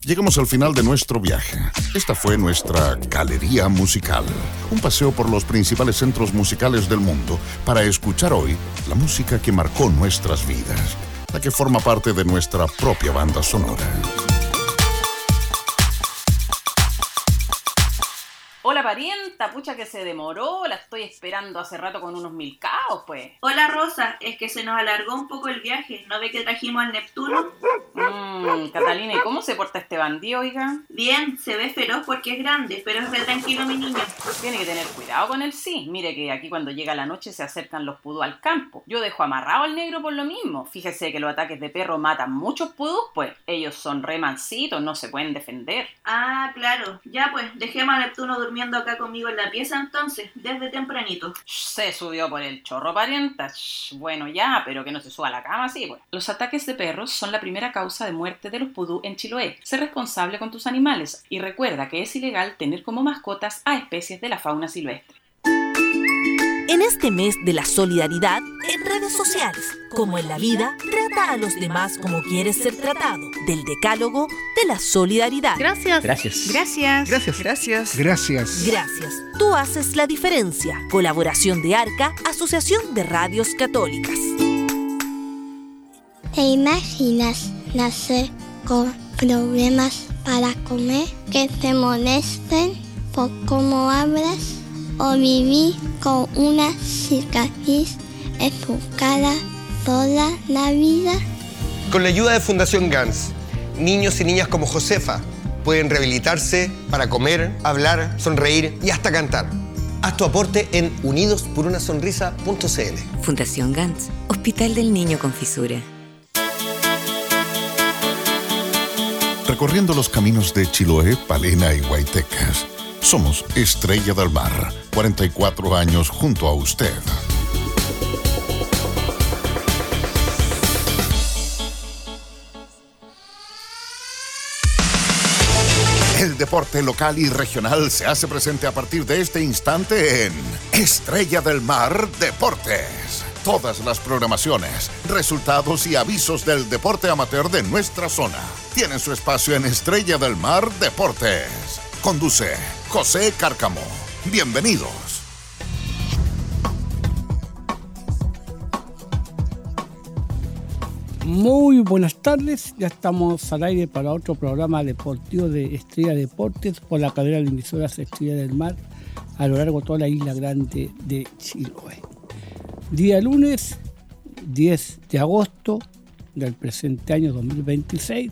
Llegamos al final de nuestro viaje. Esta fue nuestra galería musical. Un paseo por los principales centros musicales del mundo para escuchar hoy la música que marcó nuestras vidas, la que forma parte de nuestra propia banda sonora. Hola parienta, pucha que se demoró, la estoy esperando hace rato con unos milcaos, pues. Hola Rosa, es que se nos alargó un poco el viaje, ¿no ve que trajimos al Neptuno? Catalina, ¿y cómo se porta este bandido, oiga? Bien, se ve feroz porque es grande, pero es re tranquilo mi niño. Tiene que tener cuidado con él, sí. Mire que aquí cuando llega la noche se acercan los pudús al campo. Yo dejo amarrado al negro por lo mismo. Fíjese que los ataques de perro matan muchos pudús, pues. Ellos son re mansitos, no se pueden defender. Ah, claro. Ya pues, dejemos a Neptuno durmiendo acá conmigo en la pieza entonces, desde tempranito. Se subió por el chorro, parienta. Bueno, ya, pero que no se suba a la cama, sí, pues. Los ataques de perros son la primera causa de muerte de los pudú en Chiloé. Sé responsable con tus animales y recuerda que es ilegal tener como mascotas a especies de la fauna silvestre. En este mes de la solidaridad, en redes sociales, como en la vida, trata a los demás como quieres ser tratado. Del Decálogo de la Solidaridad. Gracias. Gracias. Gracias. Gracias. Gracias. Gracias. Gracias. Tú haces la diferencia. Colaboración de ARCA, Asociación de Radios Católicas. ¿Te imaginas nacer con problemas para comer, que te molesten por cómo hablas, o vivir con una cicatriz en tu cara toda la vida? Con la ayuda de Fundación GANS, niños y niñas como Josefa pueden rehabilitarse para comer, hablar, sonreír y hasta cantar. Haz tu aporte en unidosporunasonrisa.cl. Fundación GANS, Hospital del Niño con Fisura. Recorriendo los caminos de Chiloé, Palena y Guaytecas. Somos Estrella del Mar, 44 años junto a usted. El deporte local y regional se hace presente a partir de este instante en Estrella del Mar Deportes. Todas las programaciones, resultados y avisos del deporte amateur de nuestra zona tienen su espacio en Estrella del Mar Deportes. Conduce José Cárcamo. Bienvenidos. Muy buenas tardes, ya estamos al aire para otro programa deportivo de Estrella Deportes por la cadena de emisoras Estrella del Mar a lo largo de toda la isla grande de Chiloé. Día lunes 10 de agosto del presente año 2026,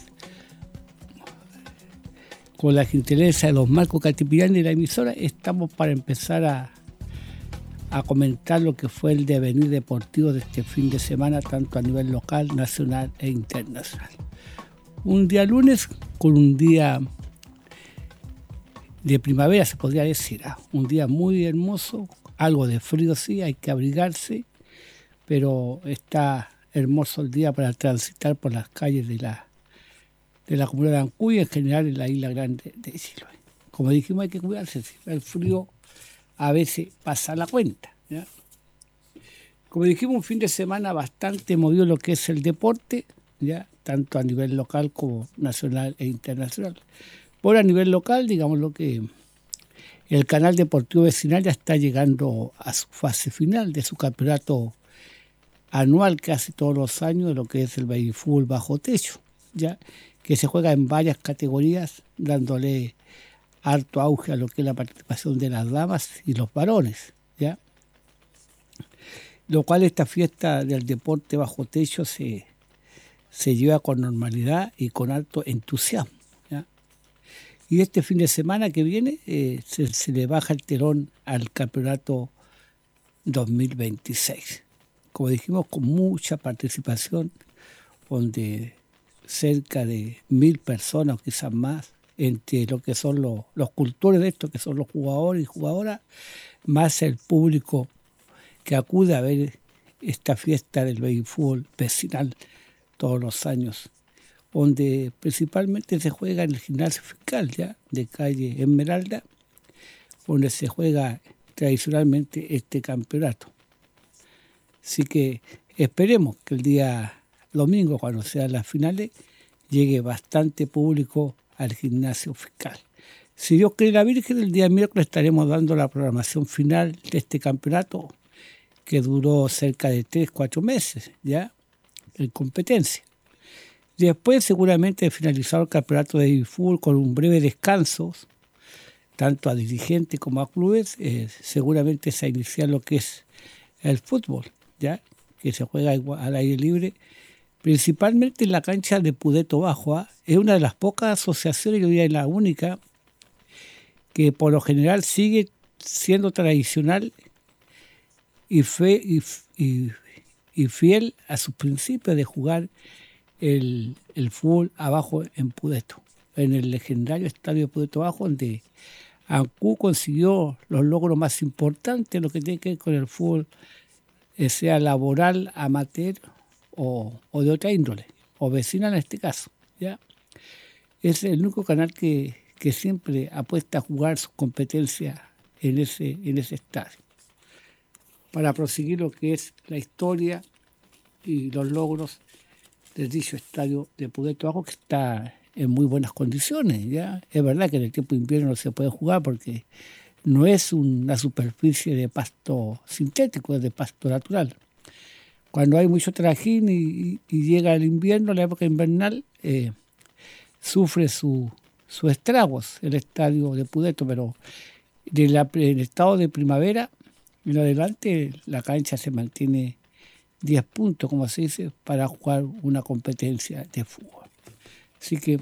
con la gentileza de los Marcos Catipiriani y la emisora, estamos para empezar a comentar lo que fue el devenir deportivo de este fin de semana, tanto a nivel local, nacional e internacional. Un día lunes con un día de primavera, se podría decir, un día muy hermoso, algo de frío sí, hay que abrigarse, pero está hermoso el día para transitar por las calles de la comunidad de Ancuy, en general en la isla grande de Chiloé. Como dijimos, hay que cuidarse, el frío a veces pasa la cuenta, ¿ya? Como dijimos, un fin de semana bastante movido lo que es el deporte, ¿ya? Tanto a nivel local como nacional e internacional. Por a nivel local, digamos lo que el canal deportivo vecinal ya está llegando a su fase final de su campeonato anual que hace todos los años de lo que es el béisbol bajo techo, ya que se juega en varias categorías, dándole harto auge a lo que es la participación de las damas y los varones, ¿ya? Lo cual esta fiesta del deporte bajo techo se lleva con normalidad y con alto entusiasmo, ¿ya? Y este fin de semana que viene se le baja el telón al campeonato 2026. Como dijimos, con mucha participación, donde cerca de 1.000 personas o quizás más, entre lo que son los cultores de esto, que son los jugadores y jugadoras, más el público que acude a ver esta fiesta del béisbol vecinal todos los años, donde principalmente se juega en el gimnasio fiscal, ¿ya? De calle Esmeralda, donde se juega tradicionalmente este campeonato. Así que esperemos que el día domingo, cuando sean las finales, llegue bastante público al gimnasio fiscal. Si Dios quiere la Virgen, el día miércoles estaremos dando la programación final de este campeonato que duró cerca de 3-4 meses ya en competencia. Después seguramente finalizado el campeonato de fútbol con un breve descanso, tanto a dirigentes como a clubes, seguramente se inicia lo que es el fútbol, ya que se juega al aire libre, principalmente en la cancha de Pudeto Bajo. Es una de las pocas asociaciones, yo diría la única, que por lo general sigue siendo tradicional y fiel a sus principios de jugar el fútbol abajo en Pudeto, en el legendario estadio Pudeto Bajo, donde Ancú consiguió los logros más importantes, lo que tiene que ver con el fútbol, sea laboral, amateur o de otra índole, o vecina en este caso. ¿Ya? Es el único canal que siempre apuesta a jugar sus competencias en ese estadio, para proseguir lo que es la historia y los logros de dicho estadio de Pudeto Bajo, que está en muy buenas condiciones. ¿Ya? Es verdad que en el tiempo de invierno no se puede jugar porque no es una superficie de pasto sintético, es de pasto natural. Cuando hay mucho trajín y llega el invierno, la época invernal, sufre sus estragos el estadio de Pudeto, pero en estado de primavera en adelante la cancha se mantiene 10 puntos, como se dice, para jugar una competencia de fútbol. Así que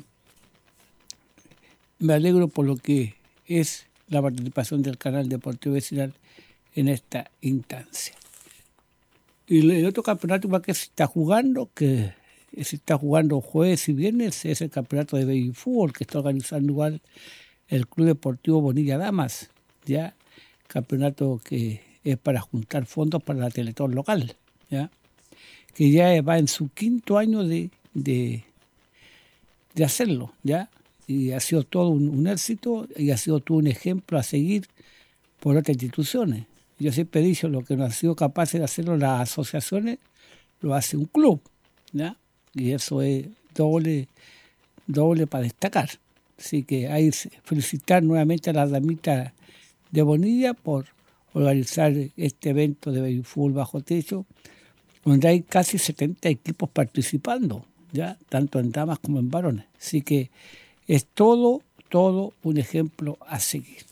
me alegro por lo que es la participación del canal Deportivo Vecinal en esta instancia. Y el otro campeonato que se está jugando, jueves y viernes, es el campeonato de baby fútbol que está organizando igual el Club Deportivo Bonilla Damas, ya campeonato que es para juntar fondos para la Teletón local, ya que ya va en su 5º año de hacerlo, ya, y ha sido todo un éxito y ha sido todo un ejemplo a seguir por otras instituciones. Yo siempre he dicho, lo que no han sido capaces de hacerlo las asociaciones, lo hace un club, ¿ya? Y eso es doble para destacar. Así que hay que felicitar nuevamente a las damitas de Bonilla por organizar este evento de baby fútbol bajo techo, donde hay casi 70 equipos participando, ya, tanto en damas como en varones. Así que es todo un ejemplo a seguir.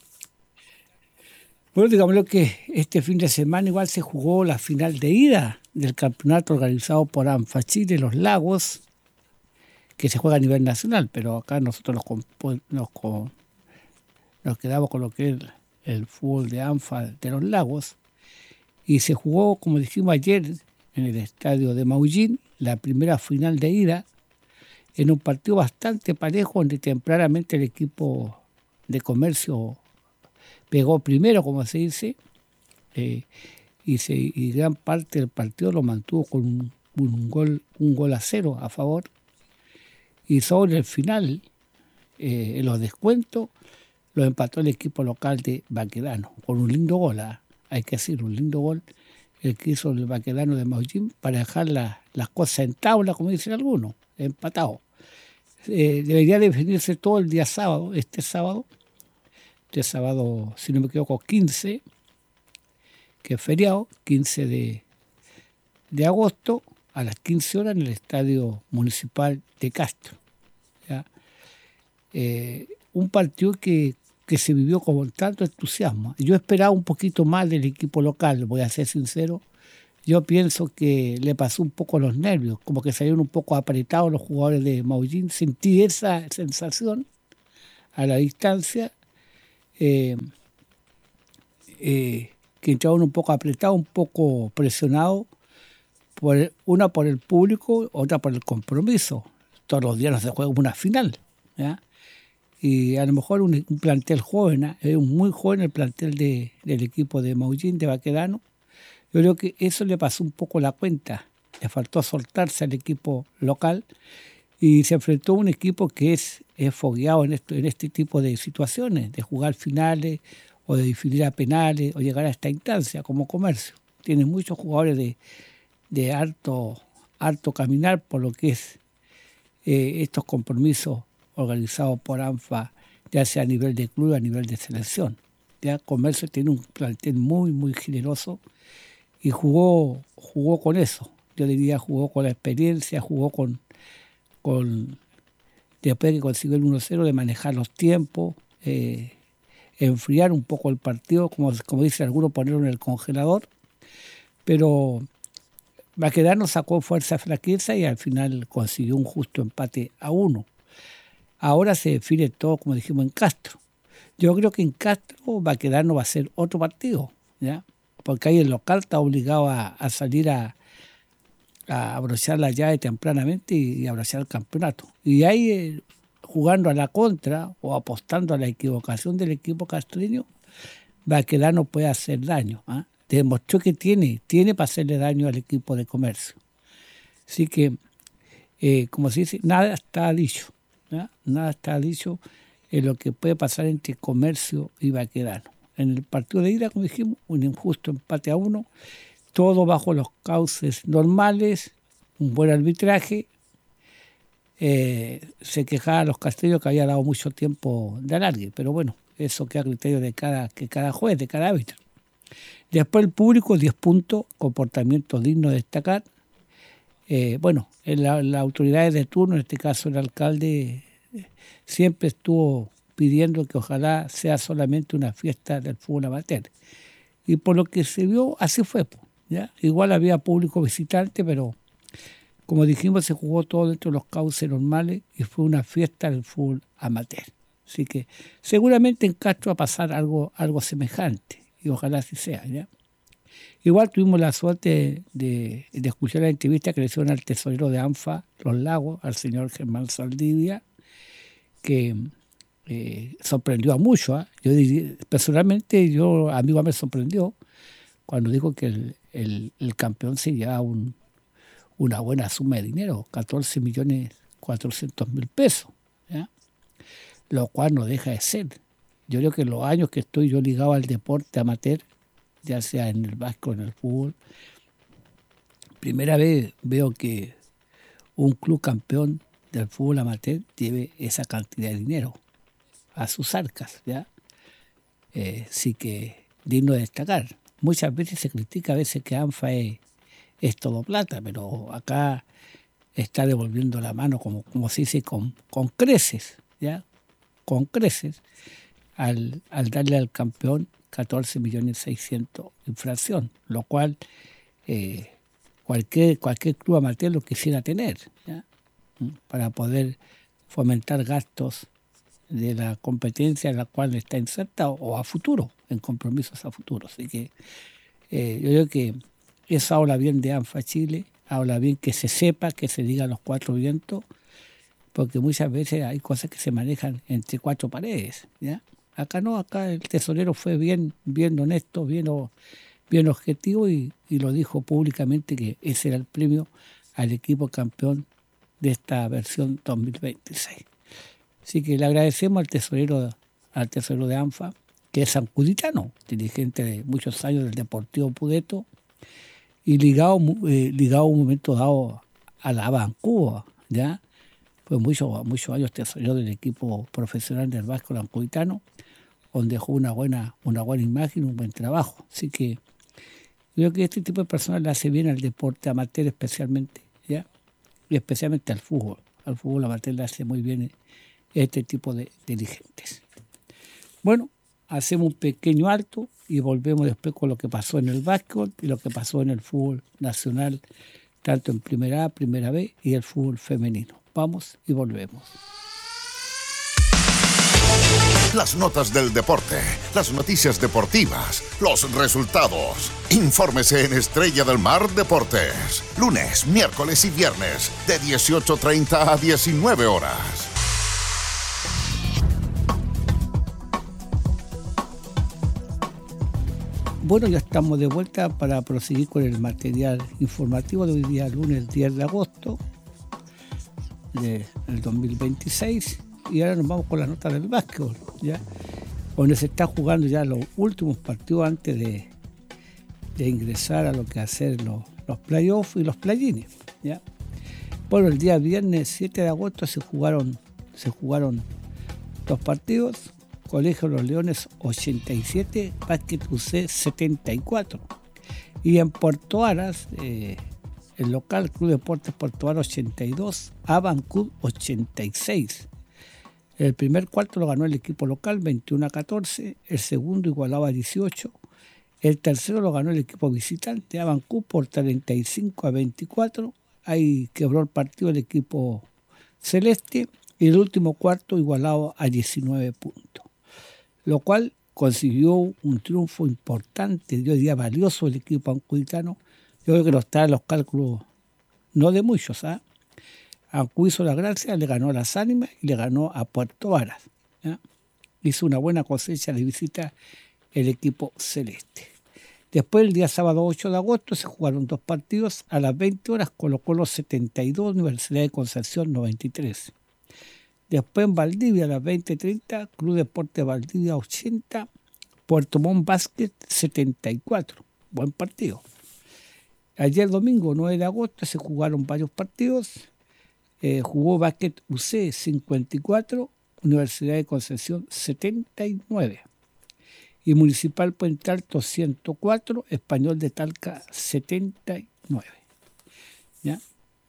Bueno, digámoslo que este fin de semana igual se jugó la final de ida del campeonato organizado por ANFA Chile Los Lagos, que se juega a nivel nacional, pero acá nosotros nos quedamos con lo que es el fútbol de ANFA de Los Lagos, y se jugó, como dijimos ayer, en el estadio de Maullín, la primera final de ida, en un partido bastante parejo, donde tempranamente el equipo de Comercio pegó primero, como se dice, y gran parte del partido lo mantuvo con un gol a 0 a favor. Y sobre el final, en los descuentos, lo empató el equipo local de Baquedano, con un lindo gol, hay que decir, un lindo gol, el que hizo el Baquedano de Maullín, para dejar las cosas en tabla, como dicen algunos, empatado. Debería definirse todo el día sábado, este sábado, si no me equivoco, 15, que es feriado, 15 de agosto, a las 15 horas en el Estadio Municipal de Castro. ¿Ya? Un partido que se vivió con tanto entusiasmo. Yo esperaba un poquito más del equipo local, voy a ser sincero. Yo pienso que le pasó un poco los nervios, como que salieron un poco apretados los jugadores de Maullín. Sentí esa sensación a la distancia, que entraban un poco apretados, un poco presionados, una por el público, otra por el compromiso. Todos los días no se juega una final, ¿ya? Y a lo mejor un plantel joven, muy joven el plantel del equipo de Maullín, de Baquedano. Yo creo que eso le pasó un poco la cuenta. Le faltó soltarse al equipo local y se enfrentó a un equipo que es fogueado en este tipo de situaciones, de jugar finales o de definir a penales o llegar a esta instancia como Comercio. Tiene muchos jugadores de harto caminar por lo que es estos compromisos organizado por ANFA, ya sea a nivel de club, a nivel de selección. Ya Comercio tiene un plantel muy, muy generoso y jugó con eso. Yo diría jugó con la experiencia, jugó con después que consiguió el 1-0, de manejar los tiempos, enfriar un poco el partido, como dicen algunos, ponerlo en el congelador. Pero Baquedano sacó fuerza, flaqueza y al final consiguió un justo empate a 1. Ahora se define todo, como dijimos, en Castro. Yo creo que en Castro Baquedano va a ser otro partido, ¿ya? Porque ahí el local está obligado a salir a abrochar la llave tempranamente y abrochar el campeonato. Y ahí, jugando a la contra o apostando a la equivocación del equipo castreño, Baquedano puede hacer daño, ¿eh? Demostró que tiene para hacerle daño al equipo de Comercio. Así que, como se dice, nada está dicho, ¿ya? Nada está dicho en lo que puede pasar entre Comercio y Baquedano. En el partido de ida, como dijimos, un injusto empate a 1, todo bajo los cauces normales, un buen arbitraje. Se quejaba a los castreños que había dado mucho tiempo de alargue, pero bueno, eso queda a criterio de cada juez, de cada árbitro. Después el público, 10 puntos, comportamiento digno de destacar. Las autoridades de turno, en este caso el alcalde, siempre estuvo pidiendo que ojalá sea solamente una fiesta del fútbol amateur. Y por lo que se vio, así fue, ¿ya? Igual había público visitante, pero como dijimos, se jugó todo dentro de los cauces normales y fue una fiesta del fútbol amateur. Así que seguramente en Castro va a pasar algo semejante. Y ojalá así sea, ¿ya? Igual tuvimos la suerte de escuchar la entrevista que le hicieron al tesorero de ANFA Los Lagos, al señor Germán Saldivia, que sorprendió a muchos, ¿eh? Yo diría, personalmente, a mí me sorprendió cuando dijo que el campeón se llevaba una buena suma de dinero, 14.400.000 pesos, ¿ya? Lo cual no deja de ser. Yo creo que los años que estoy yo ligado al deporte amateur, ya sea en el básquet o en el fútbol, primera vez veo que un club campeón del fútbol amateur lleve esa cantidad de dinero a sus arcas, ¿ya? Sí que digno de destacar. Muchas veces se critica a veces que ANFA es todo plata, pero acá está devolviendo la mano, como se dice, con creces, ¿ya? Con creces. Al darle al campeón 14.600.000 infracción, lo cual cualquier club amateur lo quisiera tener, ¿ya? Para poder fomentar gastos de la competencia en la cual está inserta o a futuro, en compromisos a futuro. Así que yo creo que eso habla bien de ANFA Chile, habla bien que se sepa, que se diga a los cuatro vientos, porque muchas veces hay cosas que se manejan entre cuatro paredes, ¿ya? Acá no, acá el tesorero fue bien honesto, bien objetivo y lo dijo públicamente que ese era el premio al equipo campeón de esta versión 2026. Así que le agradecemos al tesorero de ANFA, que es sancuditano, dirigente de muchos años del Deportivo Pudeto y ligado a un momento dado a la Bancuba, ¿ya? Fue muchos años tesorero del equipo profesional del Vasco Lancuditano, donde dejó una buena imagen, un buen trabajo. Así que creo que este tipo de personas le hace bien al deporte amateur especialmente, ¿ya? Y especialmente al fútbol. Al fútbol amateur le hace muy bien este tipo de dirigentes. Bueno, hacemos un pequeño alto y volvemos después con lo que pasó en el básquetbol y lo que pasó en el fútbol nacional, tanto en Primera A, Primera B y el fútbol femenino. Vamos y volvemos. Las notas del deporte, las noticias deportivas, los resultados. Infórmese en Estrella del Mar Deportes. Lunes, miércoles y viernes de 18:30 a 19 horas. Bueno, ya estamos de vuelta para proseguir con el material informativo de hoy día, lunes 10 de agosto del 2026. Y ahora nos vamos con las notas del básquetbol, ¿ya? Donde se está jugando ya los últimos partidos antes de ingresar a lo que hacer los playoffs y los play-ins, ¿ya? Bueno, el día viernes 7 de agosto se jugaron se jugaron 2 partidos. Colegio Los Leones 87, Básquet UC 74. Y en Puerto Aras, el local Club Deportes Puerto Aras 82, Abancud 86. El primer cuarto lo ganó el equipo local 21-14, el segundo igualaba a 18, el tercero lo ganó el equipo visitante Abancud por 35-24, ahí quebró el partido el equipo celeste y el último cuarto igualado a 19 puntos, lo cual consiguió un triunfo importante, yo diría valioso el equipo ancuditano. Yo creo que no está en los cálculos, no de muchos, ¿ah? Ancud hizo la gracia, le ganó a Las Ánimas y le ganó a Puerto Varas, ¿ya? Hizo una buena cosecha de visita el equipo celeste. Después, el día sábado 8 de agosto, se jugaron 2 partidos. A las 20 horas, Colo-Colo 72, Universidad de Concepción 93. Después, en Valdivia, a las 20:30, Club Deporte Valdivia 80, Puerto Montt Básquet 74. Buen partido. Ayer domingo 9 de agosto se jugaron varios partidos. Jugó Básquet UC 54, Universidad de Concepción 79. Y Municipal Puente Alto 104, Español de Talca 79. ¿Ya?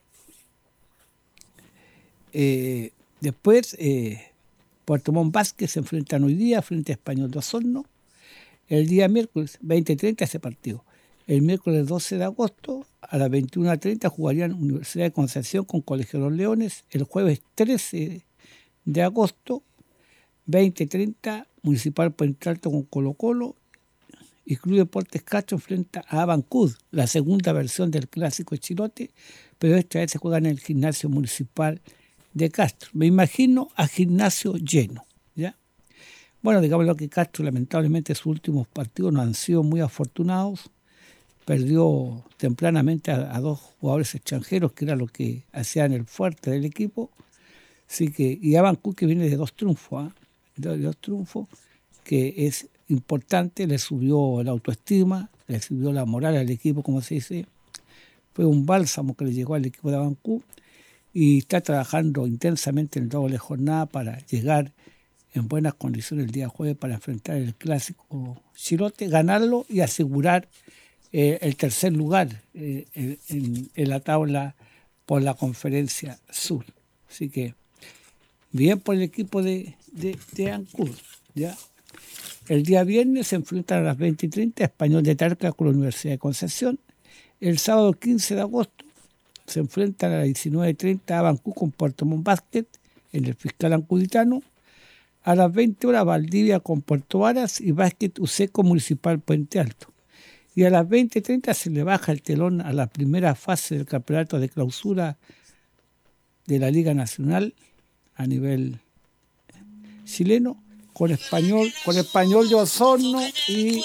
Después, Puerto Montt Básquet se enfrentan hoy día frente a Español de Osorno. El día miércoles 20:30 ese partido. El miércoles 12 de agosto a las 21:30 jugarían Universidad de Concepción con Colegio Los Leones. El jueves 13 de agosto, 20:30, Municipal Puente Alto con Colo-Colo y Club Deportes Castro enfrenta a Abancud, la segunda versión del clásico Chilote, pero esta vez se juega en el gimnasio municipal de Castro. Me imagino a gimnasio lleno, ¿ya? Bueno, digamos que Castro lamentablemente sus últimos partidos no han sido muy afortunados. Perdió tempranamente a 2 jugadores extranjeros, que era lo que hacían el fuerte del equipo. Así que, y Abancud, que viene de 2 triunfos, de 2 triunfos, que es importante, le subió la autoestima, le subió la moral al equipo, como se dice. Fue un bálsamo que le llegó al equipo de Abancud y está trabajando intensamente en doble jornada para llegar en buenas condiciones el día jueves para enfrentar el clásico Chilote, ganarlo y asegurar el tercer lugar en la tabla por la Conferencia Sur. Así que bien por el equipo de Ancud, ¿ya? El día viernes se enfrentan a las 20:30 Español de Talca con la Universidad de Concepción. El sábado 15 de agosto se enfrentan a las 19:30 Abancud con Puerto Montt Básquet en el Fiscal Ancuditano. A las 20 horas Valdivia con Puerto Varas y Básquet UC con Municipal Puente Alto. Y a las 20:30 se le baja el telón a la primera fase del campeonato de clausura de la Liga Nacional a nivel chileno con Español de Osorno y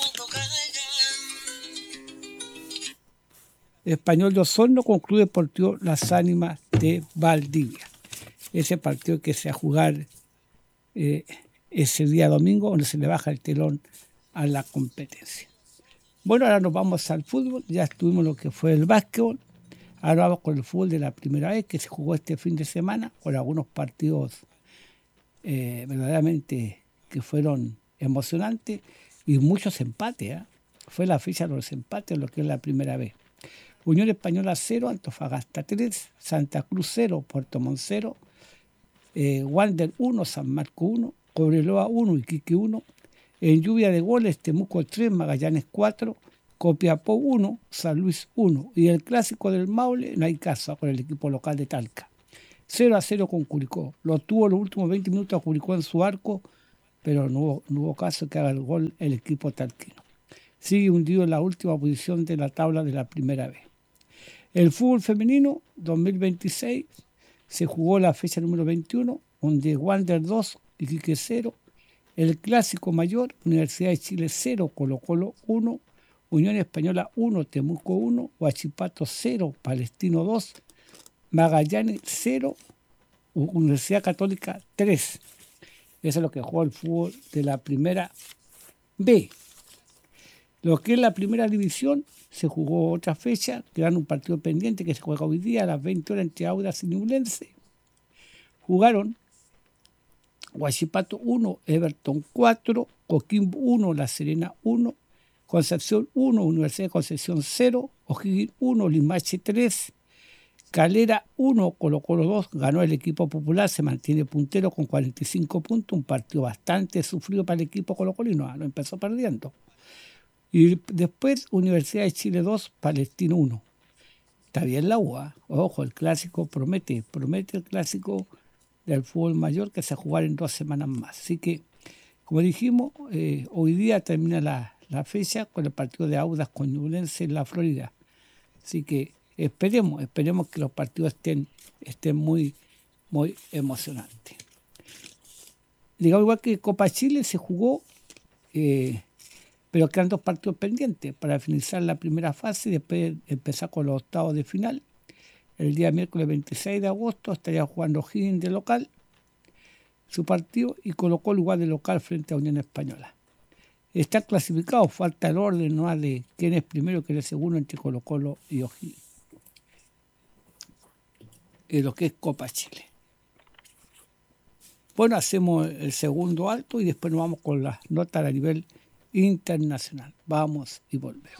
Español de Osorno con Club Deportivo Las Ánimas de Valdivia. Ese partido que se va a jugar ese día domingo, donde se le baja el telón a la competencia. Bueno, ahora nos vamos al fútbol. Ya estuvimos lo que fue el básquetbol. Ahora vamos con el fútbol de la primera vez que se jugó este fin de semana, con algunos partidos verdaderamente que fueron emocionantes y muchos empates. Fue la fecha de los empates, lo que es la primera vez. Unión Española 0, Antofagasta 3, Santa Cruz 0, Puerto Montt 0, Wander 1, San Marco 1, Cobreloa 1, Iquique 1. En lluvia de goles, Temuco 3, Magallanes 4, Copiapó 1, San Luis 1. Y el clásico del Maule, no hay caso con el equipo local de Talca. 0-0 con Curicó. Lo tuvo los últimos 20 minutos a Curicó en su arco, pero no hubo caso que haga el gol el equipo talquino. Sigue hundido en la última posición de la tabla de la primera vez. El fútbol femenino 2026 se jugó la fecha número 21, donde Wander 2, Iquique 0. El clásico mayor, Universidad de Chile 0, Colo-Colo 1, Unión Española 1, Temuco 1, Huachipato 0, Palestino 2, Magallanes 0, Universidad Católica 3. Eso es lo que jugó el fútbol de la primera B. Lo que es la primera división, se jugó otra fecha, quedan un partido pendiente que se juega hoy día a las 20 horas entre Audax y Ñublense. Jugaron Huachipato 1, Everton 4, Coquimbo 1, La Serena 1, Concepción 1, Universidad de Concepción 0, O'Higgins 1, Limache 3, Calera 1, Colo-Colo 2, ganó el equipo popular, se mantiene puntero con 45 puntos, un partido bastante sufrido para el equipo colocolino, lo empezó perdiendo. Y después Universidad de Chile 2, Palestino 1. Está bien la UA, ojo, el clásico promete el clásico del fútbol mayor que se va a jugar en 2 semanas más. Así que, como dijimos, hoy día termina la fecha con el partido de Audax con Ñublense en la Florida. Así que esperemos que los partidos estén muy, muy emocionantes. Digamos, igual que Copa Chile se jugó, pero quedan 2 partidos pendientes para finalizar la primera fase y después empezar con los octavos de final. El día miércoles 26 de agosto estaría jugando O'Higgins de local su partido y colocó lugar de local frente a Unión Española. Está clasificado, falta el orden ¿no? de quién es primero y quién es segundo entre Colo-Colo y O'Higgins. En lo que es Copa Chile. Bueno, hacemos el segundo alto y después nos vamos con las notas a nivel internacional. Vamos y volvemos.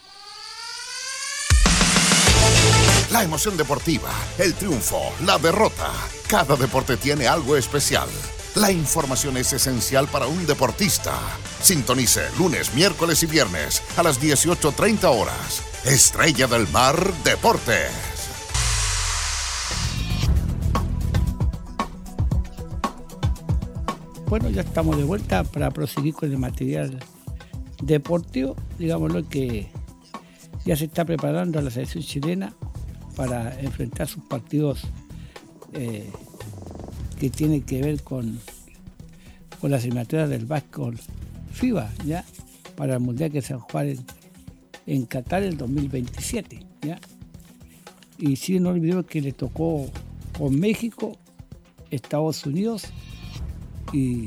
La emoción deportiva, el triunfo, la derrota. Cada deporte tiene algo especial. La información es esencial para un deportista. Sintonice lunes, miércoles y viernes a las 18:30 horas. Estrella del Mar Deportes. Bueno, ya estamos de vuelta para proseguir con el material deportivo. Digámoslo que ya se está preparando la selección chilena para enfrentar sus partidos que tienen que ver con las eliminatorias del básquetbol FIBA, ¿ya? Para el Mundial que se va a jugar en Qatar el 2027, ¿ya? Y sí, no olvidemos que le tocó con México, Estados Unidos y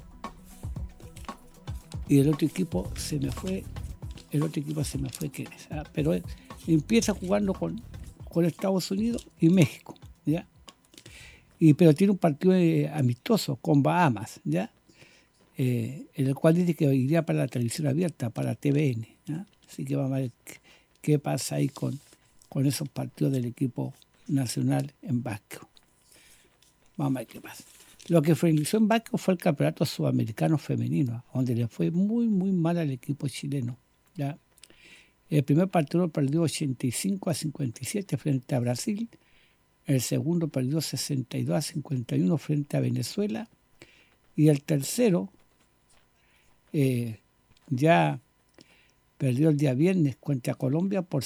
el otro equipo se me fue quién es, ¿ah? Pero empieza jugando con Estados Unidos y México, ¿ya? Pero tiene un partido amistoso con Bahamas, ¿ya? En el cual dice que iría para la televisión abierta, para TVN, ¿ya? Así que vamos a ver qué pasa ahí con esos partidos del equipo nacional en básquet. Vamos a ver qué pasa. Lo que finalizó en básquet fue el campeonato sudamericano femenino, donde le fue muy, muy mal al equipo chileno, ¿ya? El primer partido lo perdió 85-57 frente a Brasil. El segundo perdió 62-51 frente a Venezuela. Y el tercero ya perdió el día viernes contra Colombia por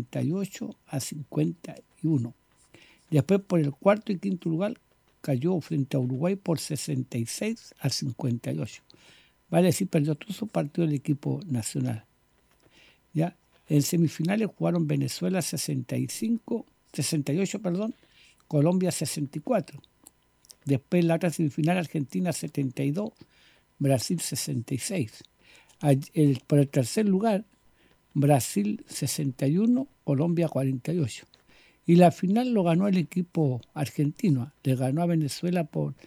78-51. Después, por el cuarto y quinto lugar, cayó frente a Uruguay por 66-58. Vale decir, perdió todos sus partidos del equipo nacional, ¿ya? En semifinales jugaron Venezuela 68, Colombia 64. Después en la otra semifinal Argentina 72, Brasil 66. Por el tercer lugar Brasil 61, Colombia 48. Y la final lo ganó el equipo argentino, le ganó a Venezuela por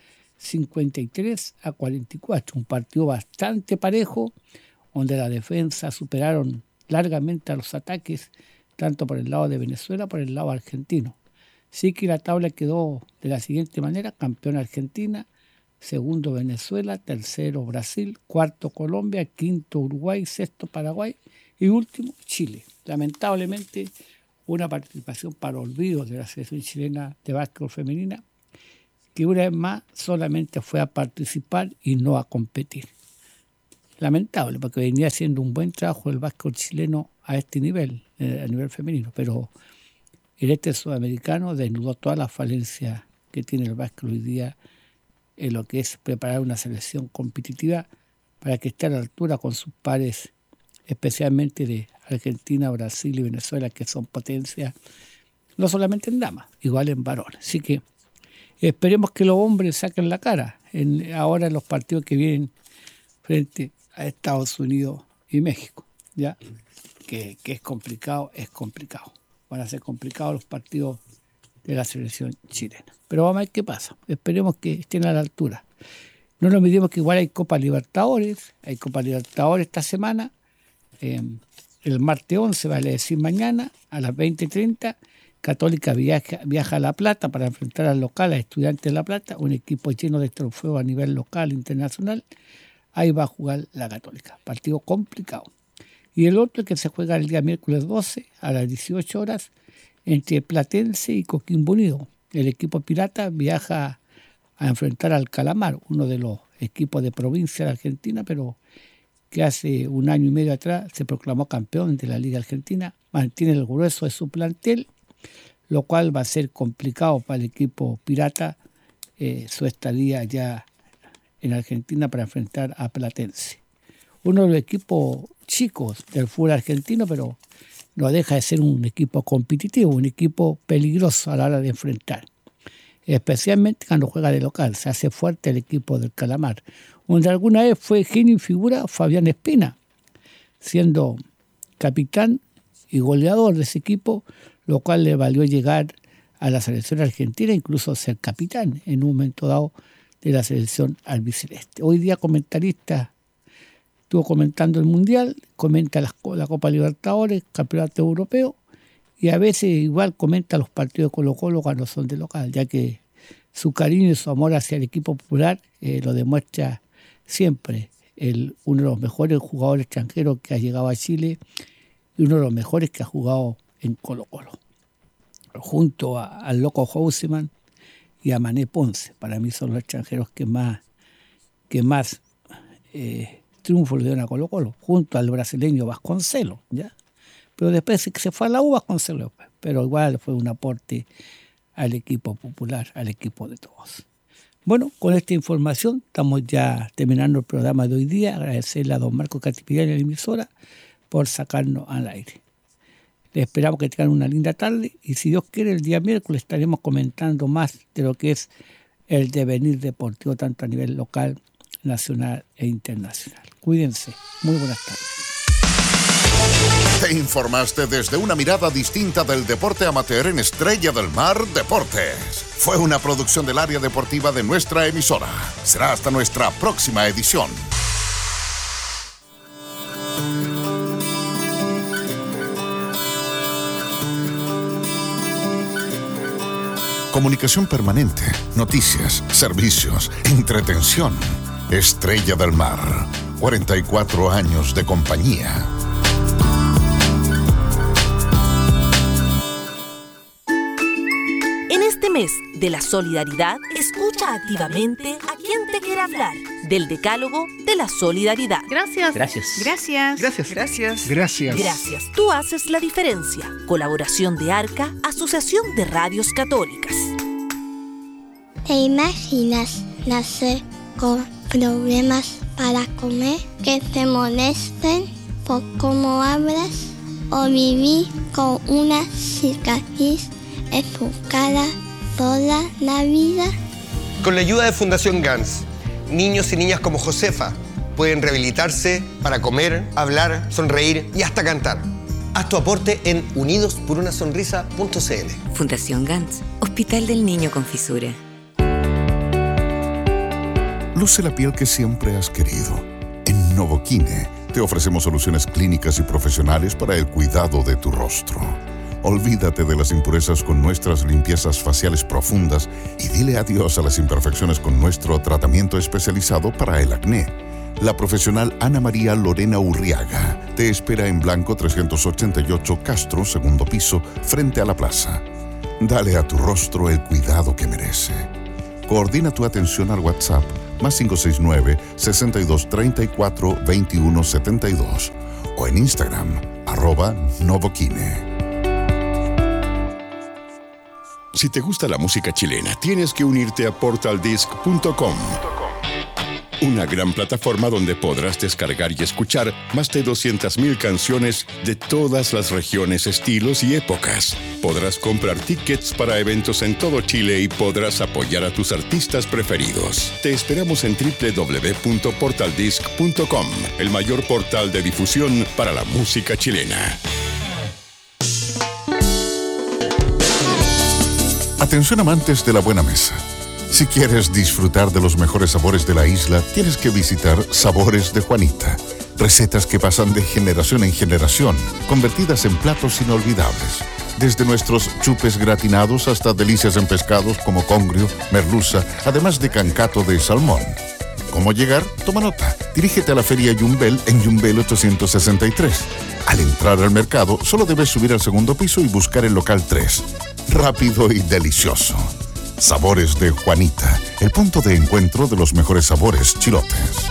53-44. Un partido bastante parejo, donde la defensa superaron largamente a los ataques, tanto por el lado de Venezuela como por el lado argentino. Sí que la tabla quedó de la siguiente manera: campeón Argentina, segundo Venezuela, tercero Brasil, cuarto Colombia, quinto Uruguay, sexto Paraguay y último Chile. Lamentablemente, una participación para olvido de la selección chilena de básquetbol femenina, que una vez más solamente fue a participar y no a competir. Lamentable, porque venía haciendo un buen trabajo el básquetbol chileno a este nivel, a nivel femenino, pero el sudamericano desnudó todas las falencias que tiene el básquetbol hoy día en lo que es preparar una selección competitiva para que esté a la altura con sus pares, especialmente de Argentina, Brasil y Venezuela, que son potencias, no solamente en damas, igual en varones. Así que esperemos que los hombres saquen la cara ahora en los partidos que vienen frente a Estados Unidos y México, ¿ya? Que es complicado. Van a ser complicados los partidos de la selección chilena. Pero vamos a ver qué pasa. Esperemos que estén a la altura. No nos olvidemos que igual hay Copa Libertadores esta semana. El martes 11, vale decir mañana, a las 20:30, Católica viaja a La Plata para enfrentar al local, a Estudiantes de La Plata, un equipo lleno de trofeos a nivel local e internacional. Ahí va a jugar la Católica, partido complicado. Y el otro que se juega el día miércoles 12 a las 18 horas entre Platense y Coquimbo Unido. El equipo pirata viaja a enfrentar al Calamar, uno de los equipos de provincia de Argentina, pero que hace un año y medio atrás se proclamó campeón de la Liga Argentina. Mantiene el grueso de su plantel, lo cual va a ser complicado para el equipo pirata su estadía ya en Argentina para enfrentar a Platense. Uno de los equipos chicos del fútbol argentino, pero no deja de ser un equipo competitivo, un equipo peligroso a la hora de enfrentar. Especialmente cuando juega de local, se hace fuerte el equipo del Calamar, donde alguna vez fue genio y figura Fabián Espina, siendo capitán y goleador de ese equipo, lo cual le valió llegar a la selección argentina, incluso ser capitán en un momento dado de la selección albiceleste. Hoy día comentarista, estuvo comentando el Mundial, comenta la Copa Libertadores, Campeonato Europeo, y a veces igual comenta los partidos de Colo-Colo cuando son de local, ya que su cariño y su amor hacia el equipo popular lo demuestra siempre. Uno de los mejores jugadores extranjeros que ha llegado a Chile y uno de los mejores que ha jugado en Colo-Colo. Junto al Loco Houseman y a Mané Ponce, para mí son los extranjeros que más triunfo le dieron a Colo-Colo, junto al brasileño Vasconcelos, ¿ya? Pero después se fue a la U Vasconcelos, pero igual fue un aporte al equipo popular, al equipo de todos. Bueno, con esta información estamos ya terminando el programa de hoy día. Agradecerle a don Marco Catipiriani y a la emisora por sacarnos al aire. Les esperamos que tengan una linda tarde y si Dios quiere el día miércoles estaremos comentando más de lo que es el devenir deportivo tanto a nivel local, nacional e internacional. Cuídense. Muy buenas tardes. Te informaste desde una mirada distinta del deporte amateur en Estrella del Mar Deportes. Fue una producción del área deportiva de nuestra emisora. Será hasta nuestra próxima edición. Comunicación permanente, noticias, servicios, entretención. Estrella del Mar, 44 años de compañía. En este mes de la solidaridad, escucha activamente a quien te quiera hablar del Decálogo de la Solidaridad. Gracias. Gracias. Gracias. Gracias. Gracias. Gracias. Gracias. Tú haces la diferencia. Colaboración de ARCA, Asociación de Radios Católicas. ¿Te imaginas nacer con problemas para comer, que te molesten por cómo hablas, o vivir con una cicatriz en tu cara toda la vida? Con la ayuda de Fundación GANS, niños y niñas como Josefa pueden rehabilitarse para comer, hablar, sonreír y hasta cantar. Haz tu aporte en unidosporunasonrisa.cl. Fundación GANS, Hospital del Niño con Fisura. Luce la piel que siempre has querido. En Novoquine te ofrecemos soluciones clínicas y profesionales para el cuidado de tu rostro. Olvídate de las impurezas con nuestras limpiezas faciales profundas y dile adiós a las imperfecciones con nuestro tratamiento especializado para el acné. La profesional Ana María Lorena Urriaga te espera en Blanco 388 Castro, segundo piso, frente a la plaza. Dale a tu rostro el cuidado que merece. Coordina tu atención al WhatsApp más 569-6234-2172 o en Instagram @Novoquine. Si te gusta la música chilena, tienes que unirte a portaldisc.com. Una gran plataforma donde podrás descargar y escuchar más de 200,000 canciones de todas las regiones, estilos y épocas. Podrás comprar tickets para eventos en todo Chile y podrás apoyar a tus artistas preferidos. Te esperamos en www.portaldisc.com, el mayor portal de difusión para la música chilena. Atención amantes de la buena mesa. Si quieres disfrutar de los mejores sabores de la isla, tienes que visitar Sabores de Juanita. Recetas que pasan de generación en generación, convertidas en platos inolvidables. Desde nuestros chupes gratinados hasta delicias en pescados como congrio, merluza, además de cancato de salmón. ¿Cómo llegar? Toma nota. Dirígete a la Feria Yumbel en Yumbel 863. Al entrar al mercado, solo debes subir al segundo piso y buscar el local 3. Rápido y delicioso. Sabores de Juanita, el punto de encuentro de los mejores sabores chilotes.